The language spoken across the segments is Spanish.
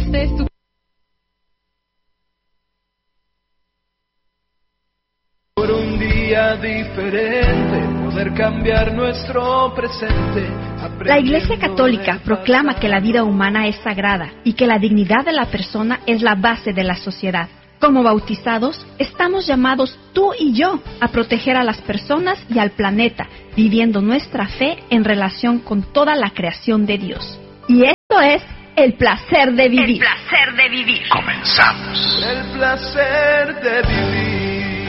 Este es tu... Por un día diferente, poder cambiar nuestro presente. La Iglesia Católica proclama que la vida humana es sagrada y que la dignidad de la persona es la base de la sociedad. Como bautizados, estamos llamados tú y yo a proteger a las personas y al planeta, viviendo nuestra fe en relación con toda la creación de Dios. Y esto es el placer de vivir. El placer de vivir. Comenzamos. El placer de vivir.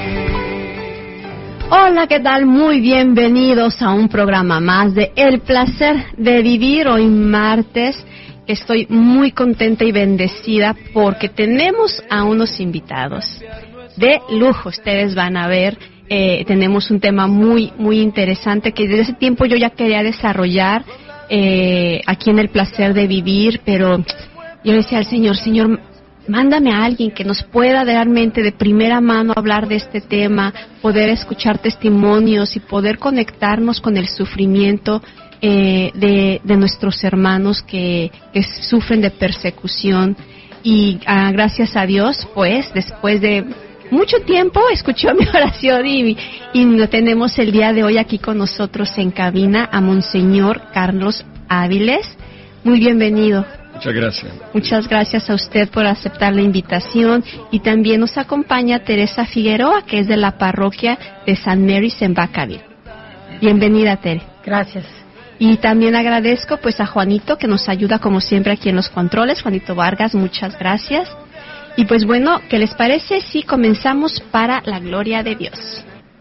Hola, ¿qué tal? Muy bienvenidos a un programa más de El placer de vivir. Hoy martes estoy muy contenta y bendecida porque tenemos a unos invitados de lujo. Ustedes van a ver, tenemos un tema muy interesante que desde ese tiempo yo ya quería desarrollar aquí en El placer de vivir, pero yo le decía al Señor, mándame a alguien que nos pueda realmente de primera mano hablar de este tema, poder escuchar testimonios y poder conectarnos con el sufrimiento de nuestros hermanos que sufren de persecución. Y gracias a Dios, pues, después de mucho tiempo escuchó mi oración y lo tenemos el día de hoy aquí con nosotros en cabina a Monseñor Carlos Áviles. Muy bienvenido. Muchas gracias. Muchas gracias a usted por aceptar la invitación. Y también nos acompaña Teresa Figueroa, que es de la parroquia de San Mary's en Vacaville. Bienvenida, Tere. Gracias. Y también agradezco pues a Juanito, que nos ayuda como siempre aquí en los controles. Juanito Vargas, muchas gracias. Y pues bueno, ¿qué les parece si comenzamos para la gloria de Dios?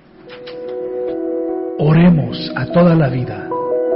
Oremos a toda la vida.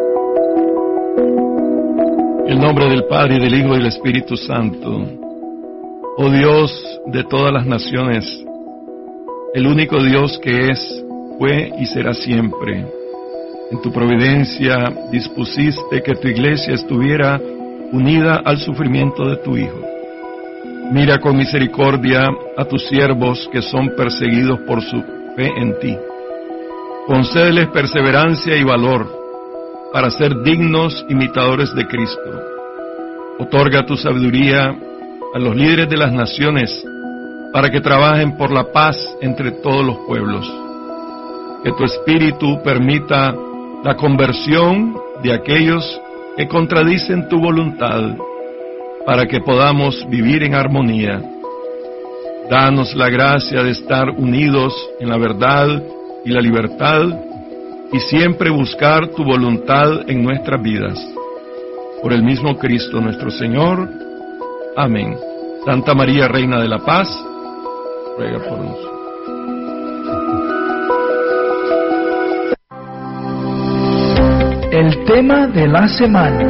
En el nombre del Padre, y del Hijo, y del Espíritu Santo. Oh Dios de todas las naciones, el único Dios que es, fue y será siempre. En tu providencia dispusiste que tu iglesia estuviera unida al sufrimiento de tu Hijo. Mira con misericordia a tus siervos que son perseguidos por su fe en ti. Concédeles perseverancia y valor para ser dignos imitadores de Cristo. Otorga tu sabiduría a los líderes de las naciones para que trabajen por la paz entre todos los pueblos. Que tu Espíritu permita la conversión de aquellos que contradicen tu voluntad, para que podamos vivir en armonía. Danos la gracia de estar unidos en la verdad y la libertad, y siempre buscar tu voluntad en nuestras vidas. Por el mismo Cristo nuestro Señor. Amén. Santa María, Reina de la Paz, ruega por nosotros. El tema de la semana.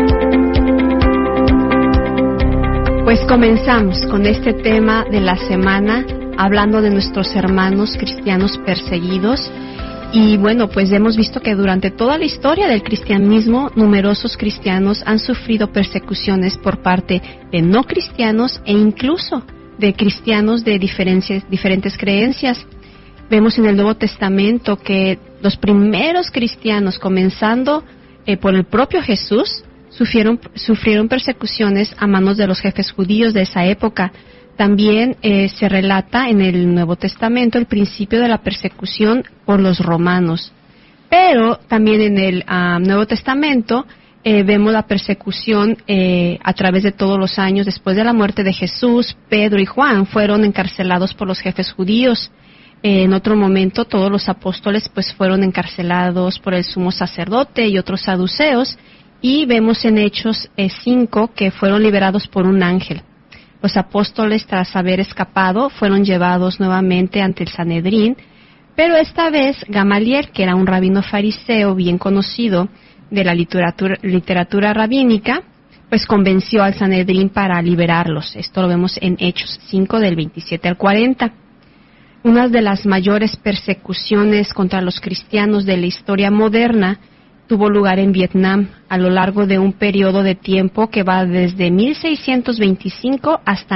Pues comenzamos con este tema de la semana, hablando de nuestros hermanos cristianos perseguidos. Y bueno, pues hemos visto que durante toda la historia del cristianismo, numerosos cristianos han sufrido persecuciones por parte de no cristianos e incluso de cristianos de diferentes creencias. Vemos en el Nuevo Testamento que los primeros cristianos, comenzando por el propio Jesús, sufrieron persecuciones a manos de los jefes judíos de esa época. También se relata en el Nuevo Testamento el principio de la persecución por los romanos. Pero también en el Nuevo Testamento vemos la persecución a través de todos los años. Después de la muerte de Jesús, Pedro y Juan fueron encarcelados por los jefes judíos. En otro momento todos los apóstoles pues fueron encarcelados por el sumo sacerdote y otros saduceos. Y vemos en Hechos 5 que fueron liberados por un ángel. Los apóstoles, tras haber escapado, fueron llevados nuevamente ante el Sanedrín, pero esta vez Gamaliel, que era un rabino fariseo bien conocido de la literatura rabínica, pues convenció al Sanedrín para liberarlos. Esto lo vemos en Hechos 5 del 27 al 40. Una de las mayores persecuciones contra los cristianos de la historia moderna tuvo lugar en Vietnam a lo largo de un periodo de tiempo que va desde 1625 hasta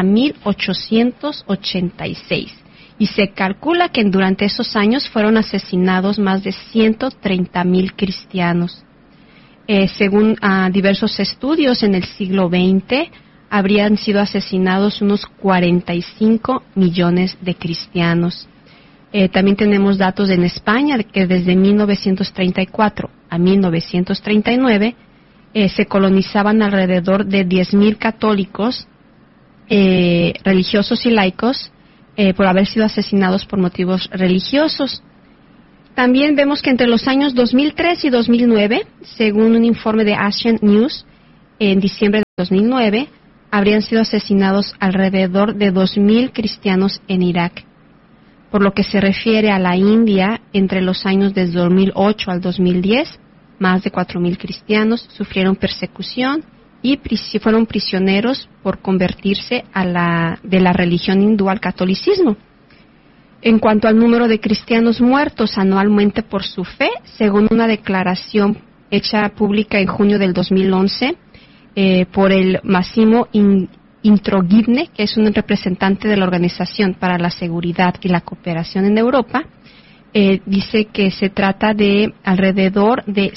1886. Y se calcula que durante esos años fueron asesinados más de 130,000 cristianos. Según diversos estudios, en el siglo XX habrían sido asesinados unos 45 millones de cristianos. También tenemos datos en España de que desde 1934 a 1939 se colonizaban alrededor de 10.000 católicos, religiosos y laicos, por haber sido asesinados por motivos religiosos. También vemos que entre los años 2003 y 2009, según un informe de Asian News, en diciembre de 2009, habrían sido asesinados alrededor de 2.000 cristianos en Irak. Por lo que se refiere a la India, entre los años desde 2008 al 2010, más de 4.000 cristianos sufrieron persecución y fueron prisioneros por convertirse de la religión hindú al catolicismo. En cuanto al número de cristianos muertos anualmente por su fe, según una declaración hecha pública en junio del 2011 por el Massimo Introghibne, que es un representante de la Organización para la Seguridad y la Cooperación en Europa, dice que se trata de alrededor de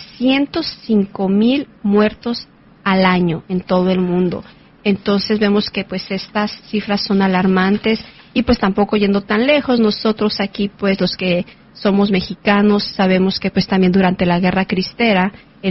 105.000 muertos al año en todo el mundo. Entonces vemos que pues estas cifras son alarmantes y pues tampoco yendo tan lejos, nosotros aquí pues los que somos mexicanos sabemos que pues también durante la Guerra Cristera en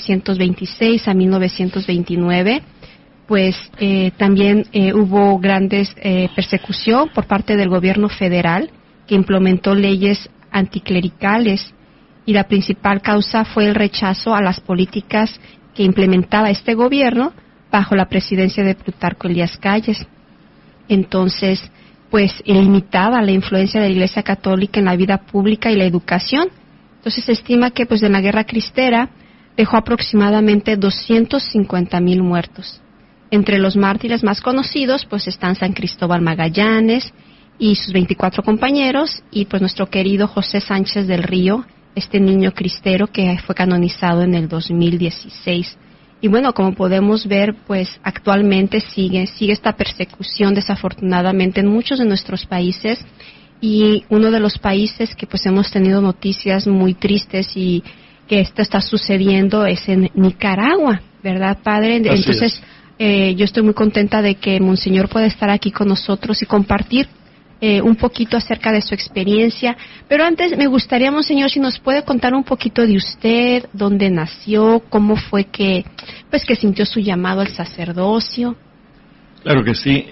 1926 a 1929 pues también hubo grandes persecución por parte del gobierno federal que implementó leyes anticlericales y la principal causa fue el rechazo a las políticas que implementaba este gobierno bajo la presidencia de Plutarco Elías Calles. Entonces, pues limitaba la influencia de la Iglesia Católica en la vida pública y la educación. Entonces se estima que pues en la Guerra Cristera dejó aproximadamente 250.000 muertos. Entre los mártires más conocidos pues están San Cristóbal Magallanes y sus 24 compañeros y pues nuestro querido José Sánchez del Río, este niño cristero que fue canonizado en el 2016. Y bueno, como podemos ver, pues actualmente sigue esta persecución desafortunadamente en muchos de nuestros países y uno de los países que pues hemos tenido noticias muy tristes y que esto está sucediendo es en Nicaragua, ¿verdad, padre? Entonces, yo estoy muy contenta de que Monseñor pueda estar aquí con nosotros y compartir un poquito acerca de su experiencia. Pero antes me gustaría, Monseñor, si nos puede contar un poquito de usted, dónde nació, cómo fue que sintió su llamado al sacerdocio. Claro que sí.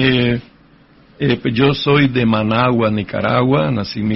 Pues yo soy de Managua, Nicaragua, nací en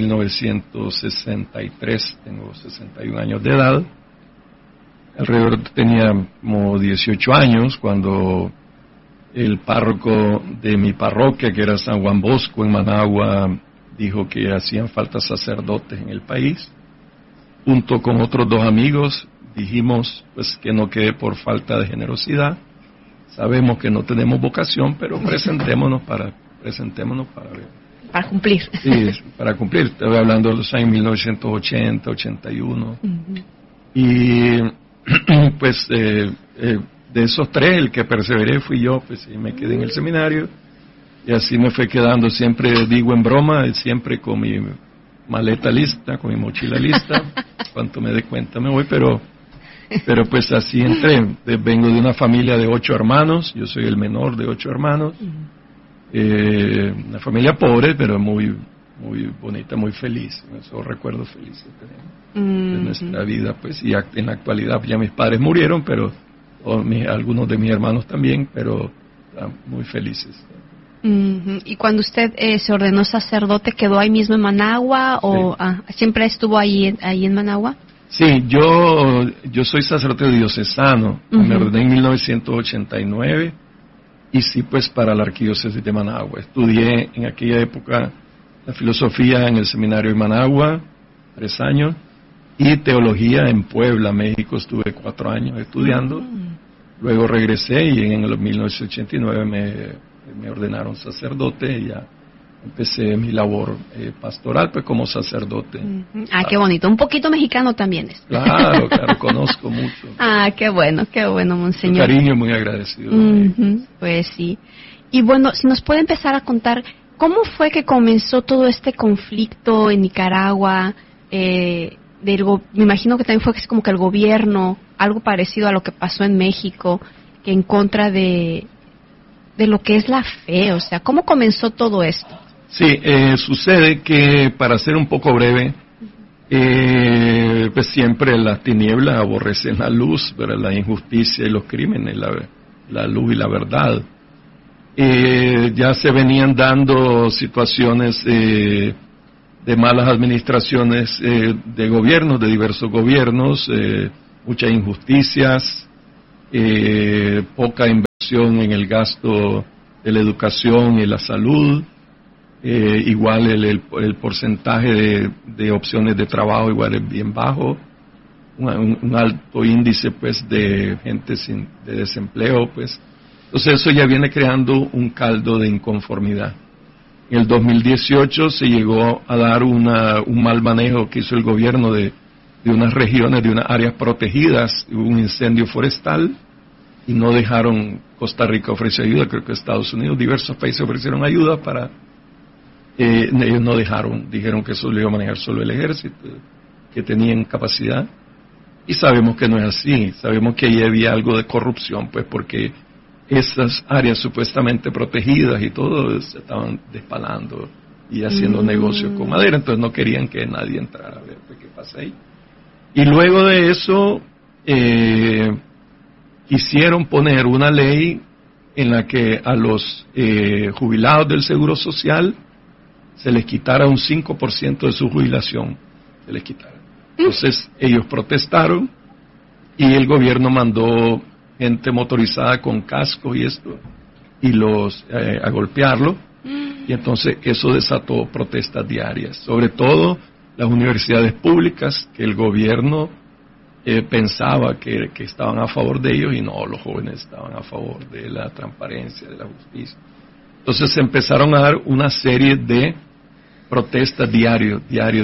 1963, tengo 61 años de edad. Alrededor tenía como 18 años cuando el párroco de mi parroquia, que era San Juan Bosco en Managua, dijo que hacían falta sacerdotes en el país. Junto con otros 2 amigos dijimos pues que no quede por falta de generosidad. Sabemos que no tenemos vocación, pero presentémonos para ver. Para cumplir. Sí, para cumplir. Estoy hablando de los años 1980, 81. Uh-huh. Y pues de esos 3, el que perseveré fui yo, pues y me quedé en el seminario y así me fue quedando. Siempre digo en broma, siempre con mi maleta lista, con mi mochila lista. Cuanto me dé cuenta me voy, pero pues así entré. Vengo de una familia de 8 hermanos, yo soy el menor de 8 hermanos. Una familia pobre, pero muy muy bonita, muy feliz. Esos recuerdos felices tenemos de nuestra vida, pues, y en la actualidad ya mis padres murieron, pero algunos de mis hermanos también, pero muy felices. ¿Y cuando usted se ordenó sacerdote, quedó ahí mismo en Managua o siempre estuvo ahí en Managua? Sí, yo soy sacerdote diocesano. Me ordené en 1989 y sí, pues para la arquidiócesis de Managua. Estudié en aquella época la filosofía en el seminario de Managua, 3 años, y teología en Puebla, México. Estuve 4 años estudiando. Luego regresé y en el 1989 me ordenaron sacerdote y ya empecé mi labor pastoral, pues como sacerdote. Qué bonito. Un poquito mexicano también es. Claro, conozco mucho. Qué bueno, Monseñor. Un cariño, muy agradecido. Pues sí. Y bueno, si nos puede empezar a contar, ¿cómo fue que comenzó todo este conflicto en Nicaragua? Me imagino que también fue como que el gobierno, algo parecido a lo que pasó en México, que en contra de de lo que es la fe? O sea, ¿cómo comenzó todo esto? Sí, sucede que, para ser un poco breve, pues siempre las tinieblas aborrecen la luz, ¿verdad? La injusticia y los crímenes, la luz y la verdad. Ya se venían dando situaciones de malas administraciones de gobiernos, de diversos gobiernos, muchas injusticias, poca inversión en el gasto de la educación y la salud, igual el porcentaje de opciones de trabajo igual es bien bajo, un alto índice pues de gente de desempleo, pues. Entonces eso ya viene creando un caldo de inconformidad. En el 2018 se llegó a dar un mal manejo que hizo el gobierno de unas regiones, de unas áreas protegidas, hubo un incendio forestal y no dejaron. Costa Rica ofreció ayuda, creo que Estados Unidos, diversos países ofrecieron ayuda para, ellos no dejaron, dijeron que eso lo iba a manejar solo el ejército, que tenían capacidad, y sabemos que no es así, sabemos que ahí había algo de corrupción, pues porque esas áreas supuestamente protegidas y todo se estaban despalando y haciendo negocios con madera, entonces no querían que nadie entrara a ver pues, qué pasa ahí. Y luego de eso quisieron poner una ley en la que a los jubilados del Seguro Social se les quitara un 5% de su jubilación, se les quitara. Entonces ellos protestaron y el gobierno mandó gente motorizada con cascos y esto, y a golpearlo, y entonces eso desató protestas diarias, sobre todo las universidades públicas, que el gobierno pensaba que estaban a favor de ellos, y no, los jóvenes estaban a favor de la transparencia, de la justicia. Entonces se empezaron a dar una serie de protestas diario,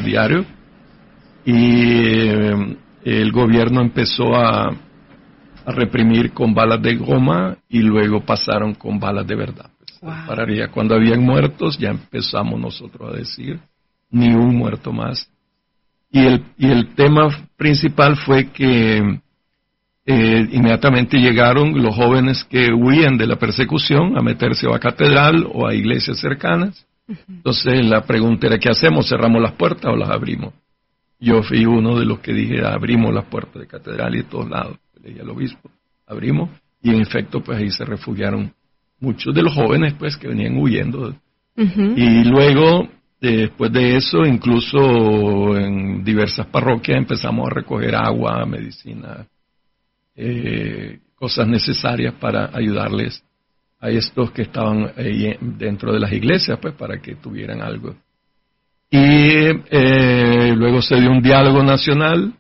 y el gobierno empezó a reprimir con balas de goma y luego pasaron con balas de verdad. Pues, cuando habían muertos ya empezamos nosotros a decir ni un muerto más. Y el tema principal fue que inmediatamente llegaron los jóvenes que huían de la persecución a meterse a catedral o a iglesias cercanas. Entonces la pregunta era, ¿qué hacemos? ¿Cerramos las puertas o las abrimos? Yo fui uno de los que dije, abrimos las puertas de catedral y de todos lados. Le dije al obispo, abrimos, y en efecto pues ahí se refugiaron muchos de los jóvenes pues que venían huyendo. Y luego, después de eso, incluso en diversas parroquias empezamos a recoger agua, medicina, cosas necesarias para ayudarles a estos que estaban ahí dentro de las iglesias, pues para que tuvieran algo. Y luego se dio un diálogo nacional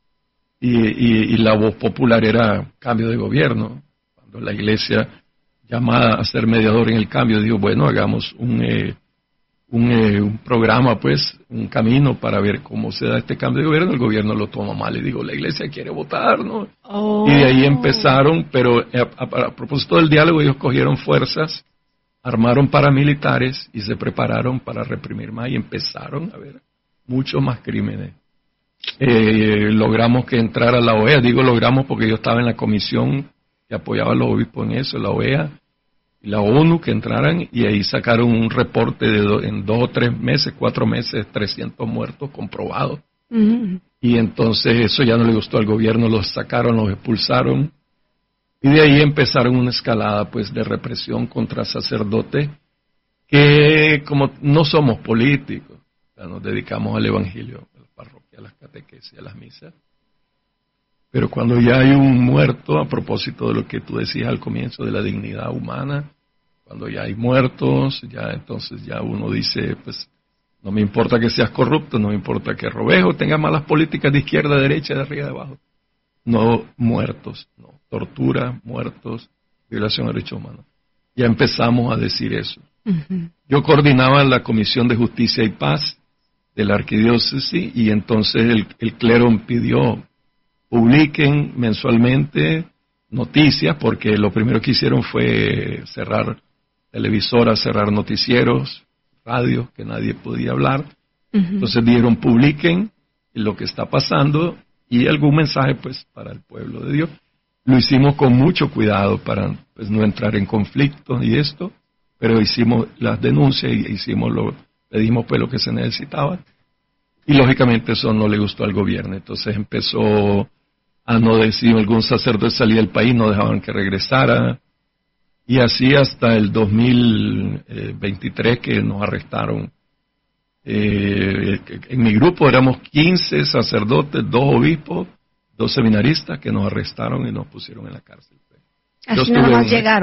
y la voz popular era cambio de gobierno. Cuando la iglesia, llamada a ser mediador en el cambio, dijo, bueno, hagamos un programa, pues, un camino para ver cómo se da este cambio de gobierno. El gobierno lo toma mal y dijo, la iglesia quiere votar, ¿no? Y de ahí empezaron, pero a propósito del diálogo, ellos cogieron fuerzas, armaron paramilitares y se prepararon para reprimir más, y empezaron a ver muchos más crímenes. Logramos que entrara la OEA, digo logramos porque yo estaba en la comisión que apoyaba a los obispos en eso, la OEA y la ONU, que entraran, y ahí sacaron un reporte en 2 o 3 meses, 4 meses, 300 muertos comprobados. Y entonces eso ya no le gustó al gobierno, los sacaron, los expulsaron, y de ahí empezaron una escalada pues de represión contra sacerdotes que, como no somos políticos, ya nos dedicamos al evangelio, a la parroquia, a las catequesis, a las misas, pero cuando ya hay un muerto, a propósito de lo que tú decías al comienzo de la dignidad humana, cuando ya hay muertos, ya entonces ya uno dice, pues no me importa que seas corrupto, no me importa que robes o tengas malas políticas de izquierda, derecha, de arriba, de abajo. No, muertos, no, tortura, muertos, violación de derechos humanos. Ya empezamos a decir eso. Yo coordinaba la Comisión de Justicia y Paz de la Arquidiócesis, y entonces el clero pidió, publiquen mensualmente noticias, porque lo primero que hicieron fue cerrar televisoras, cerrar noticieros, radios, que nadie podía hablar. Entonces dijeron, publiquen lo que está pasando y algún mensaje pues para el pueblo de Dios. Lo hicimos con mucho cuidado para pues, no entrar en conflictos y esto, pero hicimos las denuncias y pedimos pues lo que se necesitaba. Y lógicamente eso no le gustó al gobierno. Entonces empezó a no decir, algún sacerdote salía del país, no dejaban que regresara. Y así hasta el 2023 que nos arrestaron. En mi grupo éramos 15 sacerdotes, 2 obispos, 2 seminaristas que nos arrestaron y nos pusieron en la cárcel. Así nada más llegaron.